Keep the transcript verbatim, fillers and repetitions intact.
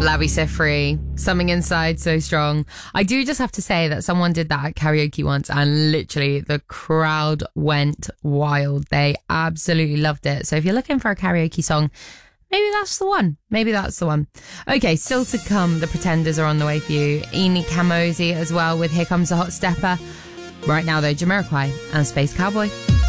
Lavi Siffrey, Something Inside So Strong. I do just have to say that someone did that at karaoke once and literally the crowd went wild. They absolutely loved it. So if you're looking for a karaoke song, maybe that's the one. Maybe that's the one. Okay, still to come, the Pretenders are on the way for you. Eni Kamosi as well with Here Comes the Hot Stepper. Right now though, Jamiroquai and Space Cowboy.